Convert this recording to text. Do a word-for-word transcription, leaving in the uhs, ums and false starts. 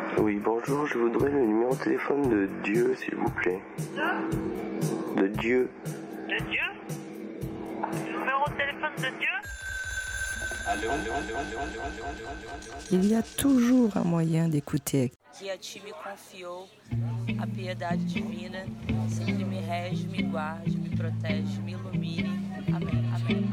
Oui, bonjour, je voudrais le numéro de téléphone de Dieu, s'il vous plaît. De De Dieu. De Dieu Le numéro de téléphone de Dieu? Il y a toujours un moyen d'écouter. Que a ti me confiou, a piedade divina sempre me rege, me guarde, me protege, me ilumine. Amém. Amém.